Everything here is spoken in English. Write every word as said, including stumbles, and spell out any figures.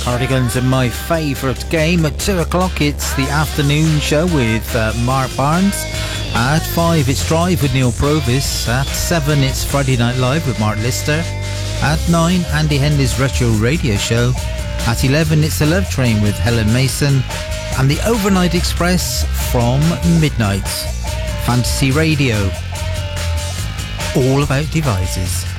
Cardigans are my favourite game. At two o'clock it's the afternoon show with uh, Mark Barnes. At five it's Drive with Neil Provis. At seven it's Friday Night Live with Mark Lister. At nine Andy Henley's Retro Radio Show. At eleven it's The Love Train with Helen Mason. And the Overnight Express from midnight. Fantasy Radio. All about devices.